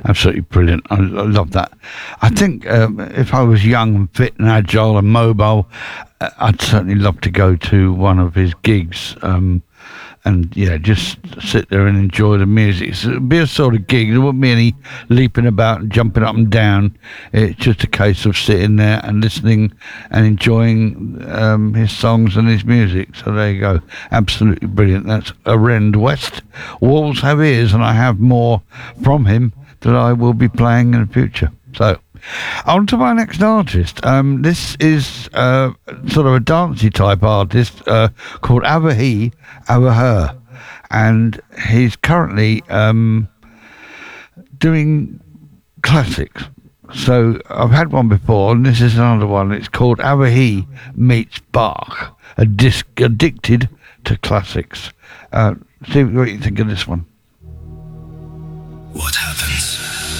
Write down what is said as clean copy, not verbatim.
Absolutely brilliant. I love that. I think if I was young and fit and agile and mobile, I'd certainly love to go to one of his gigs. And yeah, just sit there and enjoy the music. So it'd be a sort of gig. There wouldn't be any leaping about and jumping up and down. It's just a case of sitting there and listening and enjoying his songs and his music. So there you go. Absolutely brilliant. That's Arend West. Walls have ears, and I have more from him that I will be playing in the future. So on to my next artist. This is sort of a dancey type artist called Ava He, Ava Her, and he's currently doing classics. So I've had one before, and this is another one. It's called Ava He Meets Bach, a disc addicted to classics. See what you think of this one. What happens